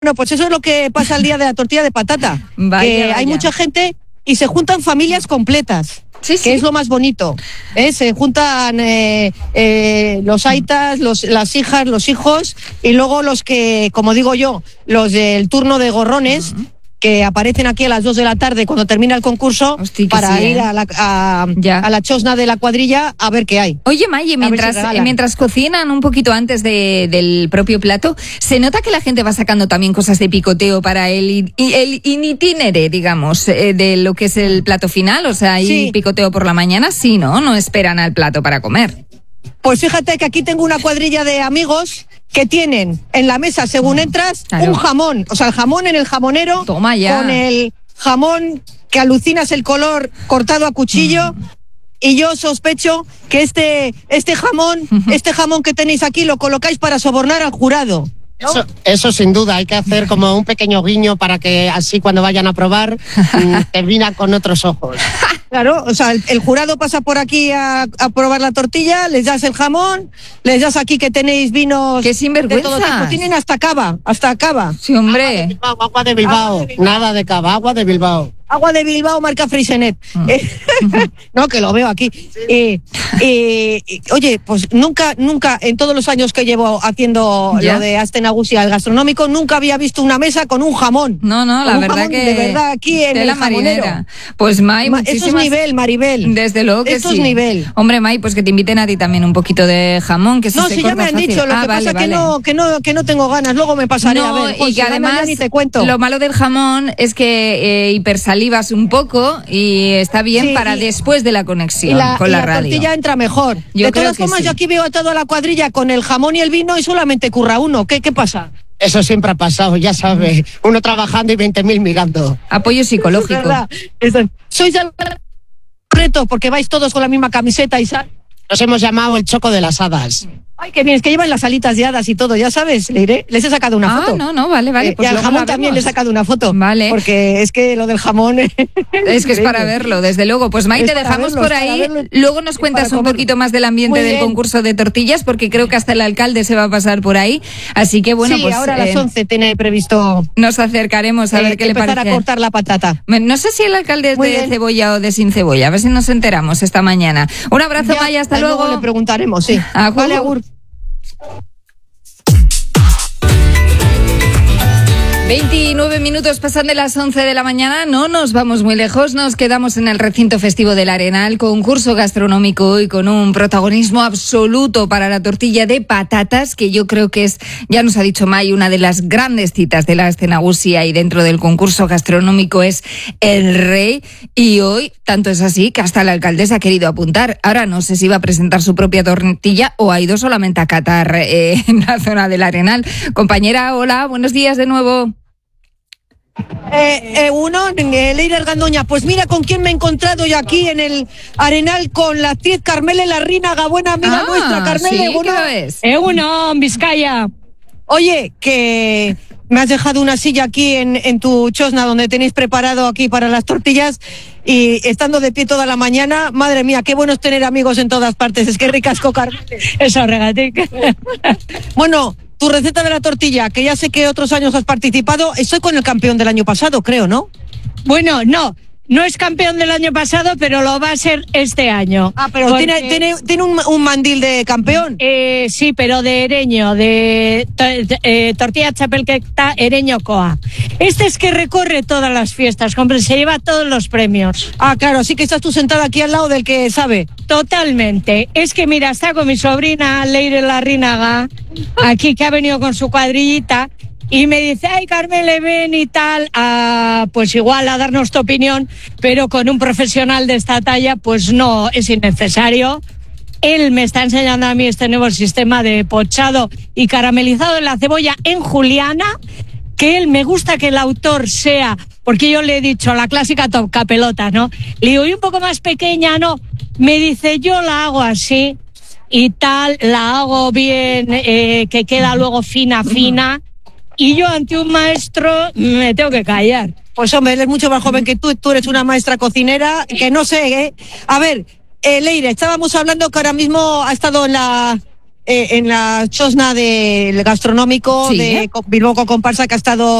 Bueno, pues eso es lo que pasa el día de la tortilla de patata. Vaya. Hay mucha gente y se juntan familias completas. Sí. Que es lo más bonito. Se juntan los aitas, las hijas, los hijos, y luego los que, como digo yo, los del turno de gorrones, que aparecen aquí a las 2 de la tarde cuando termina el concurso. Hostia, para ir a la chosna de la cuadrilla a ver qué hay. Oye, May, mientras cocinan un poquito antes del propio plato, ¿se nota que la gente va sacando también cosas de picoteo para el itinere, digamos, de lo que es el plato final? O sea, ¿hay picoteo por la mañana? Sí, ¿no? No esperan al plato para comer. Pues fíjate que aquí tengo una cuadrilla de amigos que tienen en la mesa, según entras, un jamón. O sea, el jamón en el jamonero. Toma ya. Con el jamón que alucinas el color cortado a cuchillo. Y yo sospecho que este jamón que tenéis aquí lo colocáis para sobornar al jurado. ¿No? Eso sin duda, hay que hacer como un pequeño guiño para que así cuando vayan a probar te miran con otros ojos. Claro, o sea, el jurado pasa por aquí a probar la tortilla, les das el jamón, les das aquí que tenéis vinos. ¡Qué sinvergüenza! De todo tipo. Tienen hasta cava. Sí, hombre. Agua de Bilbao. Nada de cava, agua de Bilbao. Agua de Bilbao, marca Freixenet. No, que lo veo aquí. Sí. Oye, pues nunca, en todos los años que llevo haciendo lo de Aste Nagusia, el gastronómico, nunca había visto una mesa con un jamón. No, la verdad que... De verdad, aquí en el jamonero. Pues, May, muchísimas... Eso es nivel, Maribel. Desde luego que Esto es nivel. Hombre, May, pues que te inviten a ti también un poquito de jamón, que no, si ya me han dicho, lo que pasa que no tengo ganas, luego me pasaré a ver. Y que además, ni te cuento. Lo malo del jamón es que hipersalivas un poco y está bien para después de la conexión con la radio. La tortilla entra mejor. De todas formas, yo aquí veo a toda la cuadrilla con el jamón y el vino y solamente curra uno. ¿Qué pasa? Eso siempre ha pasado, ya sabes. Uno trabajando y 20.000 mirando. Apoyo psicológico. Sois el reto porque vais todos con la misma camiseta y sal. Nos hemos llamado el Choco de las Hadas. Ay, qué bien, es que llevan las alitas de hadas y todo, ya sabes, les he sacado una foto. No, vale. Pues y al jamón también le he sacado una foto. Vale. Porque es que lo del jamón... Es que es para verlo, desde luego. Pues May, te dejamos por ahí. Luego nos cuentas un poquito más del ambiente del concurso de tortillas, porque creo que hasta el alcalde se va a pasar por ahí. Así que bueno, pues... ahora a las 11 tiene previsto... Nos acercaremos a ver qué le parece. Empezar a cortar la patata. No sé si el alcalde es de cebolla o de sin cebolla. A ver si nos enteramos esta mañana. Un abrazo, May, hasta luego. Luego le preguntaremos, sí. Vale, agur. 29 minutos pasan de las 11 de la mañana, no nos vamos muy lejos, nos quedamos en el recinto festivo del Arenal, concurso gastronómico y con un protagonismo absoluto para la tortilla de patatas, que yo creo que es, ya nos ha dicho May, una de las grandes citas de la Aste Nagusia y dentro del concurso gastronómico es el rey, y hoy tanto es así que hasta la alcaldesa ha querido apuntar. Ahora no sé si va a presentar su propia tortilla o ha ido solamente a catar en la zona del Arenal. Compañera, hola, buenos días de nuevo. Leire Gandoña, pues mira con quién me he encontrado yo aquí en el Arenal, con la actriz Carmele Larrínaga, buena amiga nuestra. Carmele, sí, ¿qué es? Uno, Vizcaya. Oye, que me has dejado una silla aquí en tu chosna donde tenéis preparado aquí para las tortillas, y estando de pie toda la mañana, madre mía, qué bueno es tener amigos en todas partes, es que ricasco, Carmele. Eso, regatic. Bueno, tu receta de la tortilla, que ya sé que otros años has participado, estoy con el campeón del año pasado, creo, ¿no? Bueno, no es campeón del año pasado, pero lo va a ser este año. Pero porque... tiene un mandil de campeón. Sí, pero de Ereño, de tortilla chapelqueta Ereño Coa. Este es que recorre todas las fiestas, hombre, se lleva todos los premios. Claro, así que estás tú sentada aquí al lado del que sabe. Totalmente. Es que mira, está con mi sobrina Leire Larrínaga, aquí, que ha venido con su cuadrillita, y me dice, ay, Carmele, ven y tal, pues igual a darnos tu opinión, pero con un profesional de esta talla, pues no, es innecesario. Él me está enseñando a mí este nuevo sistema de pochado y caramelizado de la cebolla en juliana, que él me gusta que el autor sea, porque yo le he dicho la clásica tocapelota, ¿no? Le digo, y un poco más pequeña, ¿no? Me dice, yo la hago así y tal, la hago bien, que queda luego fina, y yo ante un maestro me tengo que callar. Pues hombre, él es mucho más joven que tú eres una maestra cocinera, que no sé, A ver, Leire, estábamos hablando que ahora mismo ha estado en en la chosna del gastronómico de Bilbao Comparsa, que ha estado